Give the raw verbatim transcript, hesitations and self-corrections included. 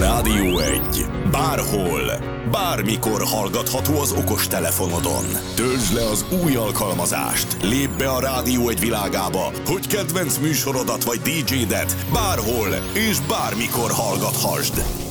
Rádió egy. Bárhol, bármikor hallgatható az okostelefonodon. Töltsd le az új alkalmazást, lépj be a Rádió egy világába, hogy kedvenc műsorodat vagy dé jédet bárhol és bármikor hallgathasd.